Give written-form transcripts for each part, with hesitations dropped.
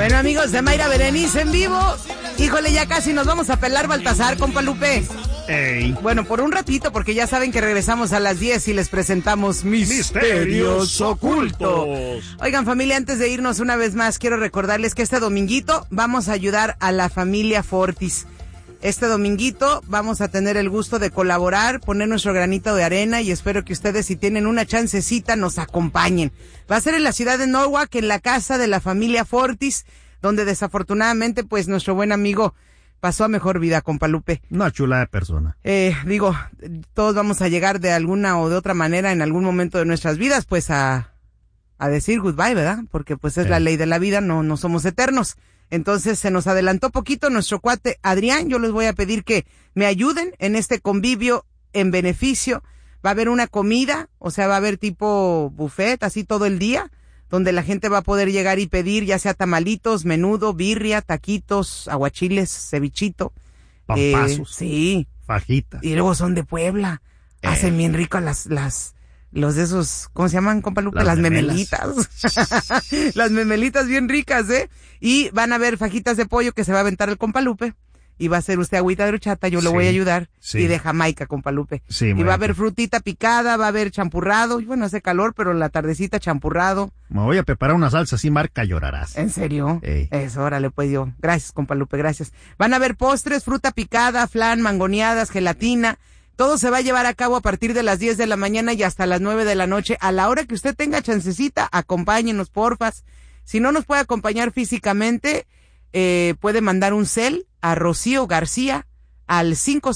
Bueno, amigos de Mayra Berenice en vivo. Híjole, ya casi nos vamos a pelar Baltasar, compa Lupe. Ey. Bueno, por un ratito, porque ya saben que regresamos a las 10 y les presentamos Misterios Ocultos. Oigan, familia, antes de irnos una vez más, quiero recordarles que este dominguito vamos a ayudar a la familia Fortis. Este dominguito vamos a tener el gusto de colaborar, poner nuestro granito de arena y espero que ustedes, si tienen una chancecita, nos acompañen. Va a ser en la ciudad de Norwalk, en la casa de la familia Fortis, donde desafortunadamente, pues, nuestro buen amigo pasó a mejor vida, compa Lupe. Una chula de persona. Todos vamos a llegar de alguna o de otra manera en algún momento de nuestras vidas, pues, a decir goodbye, ¿verdad? Porque, pues, es la ley de la vida, no somos eternos. Entonces se nos adelantó poquito nuestro cuate Adrián. Yo les voy a pedir que me ayuden en este convivio en beneficio. Va a haber una comida, o sea, va a haber tipo buffet, así todo el día, donde la gente va a poder llegar y pedir ya sea tamalitos, menudo, birria, taquitos, aguachiles, cevichito. Pampazos. Sí. Fajitas. Y luego son de Puebla. Hacen bien rico los de esos, ¿cómo se llaman, compa Lupe? Las memelitas. Las memelitas bien ricas, ¿eh? Y van a haber fajitas de pollo que se va a aventar el compa Lupe. Y va a hacer usted agüita de horchata, yo le voy a ayudar. Sí. Y de Jamaica, compa Lupe. Sí, y va a haber frutita picada, va a haber champurrado. Y bueno, hace calor, pero la tardecita champurrado. Me voy a preparar una salsa así, marca Llorarás. ¿En serio? Ey. Eso, órale, pues yo. Gracias, compa Lupe, gracias. Van a haber postres, fruta picada, flan, mangoneadas, gelatina. Todo se va a llevar a cabo a partir de las 10 de la mañana y hasta las 9 de la noche. A la hora que usted tenga chancecita, acompáñenos, porfas. Si no nos puede acompañar físicamente, puede mandar un cel a Rocío García al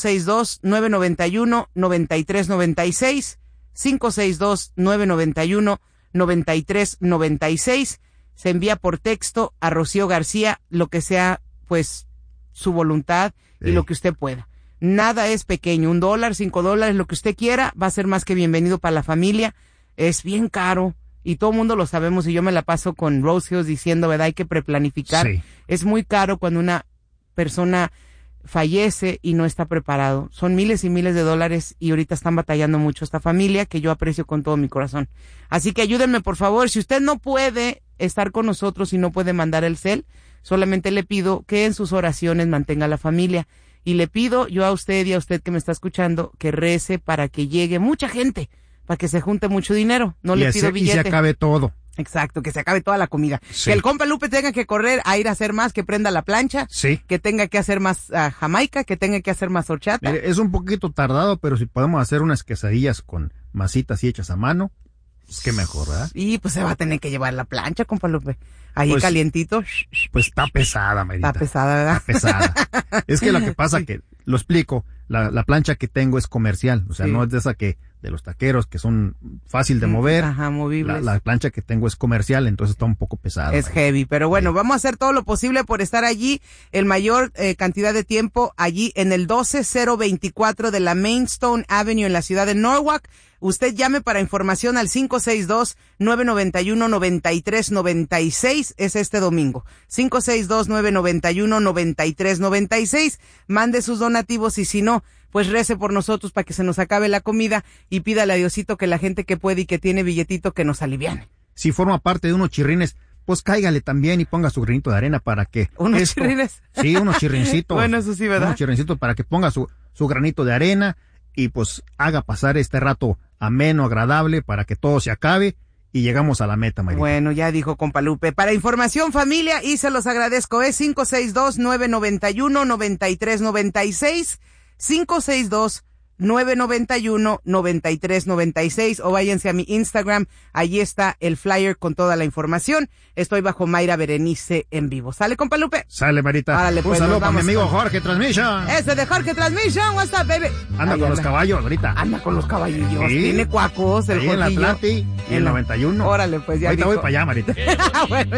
562-991-9396, 562-991-9396. Se envía por texto a Rocío García lo que sea, pues, su voluntad y lo que usted pueda. Nada es pequeño, $1, $5, lo que usted quiera, va a ser más que bienvenido para la familia. Es bien caro y todo el mundo lo sabemos y yo me la paso con Rose Hills diciendo, ¿verdad? Hay que preplanificar. Sí. Es muy caro cuando una persona fallece y no está preparado. Son miles y miles de dólares y ahorita están batallando mucho esta familia que yo aprecio con todo mi corazón. Así que ayúdenme, por favor. Si usted no puede estar con nosotros y no puede mandar el cel, solamente le pido que en sus oraciones mantenga a la familia. Y le pido yo a usted y a usted que me está escuchando que rece para que llegue mucha gente, para que se junte mucho dinero. No le pido billete. Y se acabe todo. Exacto, que se acabe toda la comida. Sí. Que el compa Lupe tenga que correr a ir a hacer más, que prenda la plancha. Sí. Que tenga que hacer más Jamaica, que tenga que hacer más horchata. Mire, es un poquito tardado, pero si podemos hacer unas quesadillas con masitas y hechas a mano, pues qué mejor, ¿verdad? Y pues se va a tener que llevar la plancha, compa Lupe. Ahí pues, calientito. Pues está pesada, Marita. Está pesada, ¿verdad? Está pesada. Es que lo que pasa que, lo explico, la plancha que tengo es comercial, o sea, no es de esa que, de los taqueros que son fácil de mover. Ajá, movibles. La plancha que tengo es comercial, entonces está un poco pesada. Es heavy, pero bueno, vamos a hacer todo lo posible por estar allí el mayor cantidad de tiempo allí en el 12024 de la Mainstone Avenue en la ciudad de Norwalk. Usted llame para información al 562-991-9396. Es este domingo. 562-991-9396. Mande sus donativos y si no, pues rece por nosotros para que se nos acabe la comida y pídale a Diosito que la gente que puede y que tiene billetito que nos aliviane. Si forma parte de unos chirrines, pues cáigale también y ponga su granito de arena para que... ¿Unos chirrines? Sí, unos chirrincitos. Bueno, eso sí, ¿verdad? Unos chirrincitos para que ponga su granito de arena y pues haga pasar este rato ameno, agradable, para que todo se acabe y llegamos a la meta, Marita. Bueno, ya dijo compa Lupe. Para información, familia, y se los agradezco, es 562-991-9396, 562-991-9396, o váyanse a mi Instagram, allí está el flyer con toda la información. Estoy bajo Mayra Berenice en vivo. ¿Sale, compa Lupe? Sale, Marita. Árale, un pues, saludo para mi amigo con... Jorge Transmission. Ese de Jorge Transmission, what's up, baby? Anda con los caballos, Marita. Anda con los caballillos. Sí. Tiene cuacos, el Ahí en la Jorgillo. Atlante y el 91. Órale, pues ya ahorita dijo. voy para allá, Marita. Bueno.